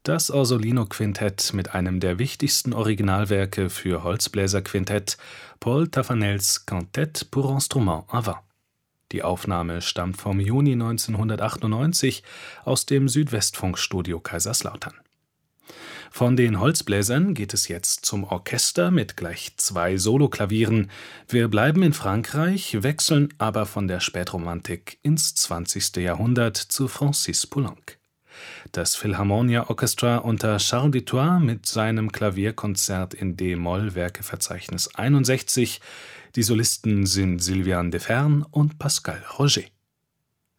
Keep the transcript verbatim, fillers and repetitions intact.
Das Orsolino-Quintett mit einem der wichtigsten Originalwerke für Holzbläserquintett, Paul Taffanels Quintette pour instrument à vent. Die Aufnahme stammt vom Juni neunzehnhundertachtundneunzig aus dem Südwestfunkstudio Kaiserslautern. Von den Holzbläsern geht es jetzt zum Orchester mit gleich zwei Soloklavieren. Wir bleiben in Frankreich, wechseln aber von der Spätromantik ins zwanzigste Jahrhundert zu Francis Poulenc. Das Philharmonia Orchestra unter Charles Dutoit mit seinem Klavierkonzert in d-Moll, Werkeverzeichnis einundsechzig. Die Solisten sind Sylviane Deferne und Pascal Roger.